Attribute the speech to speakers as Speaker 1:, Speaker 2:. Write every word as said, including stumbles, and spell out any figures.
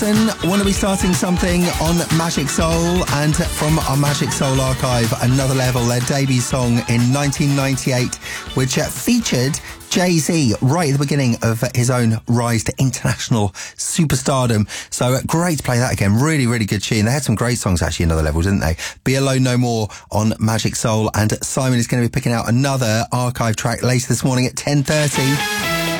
Speaker 1: Want to be starting something on Magic Soul, and from our Magic Soul archive, Another Level, their debut song in nineteen ninety-eight, which uh, featured Jay-Z right at the beginning of his own rise to international superstardom. So uh, great to play that again. Really, really good tune. They had some great songs actually, Another Level, didn't they? Be Alone No More on Magic Soul, and Simon is going to be picking out another archive track later this morning at ten thirty.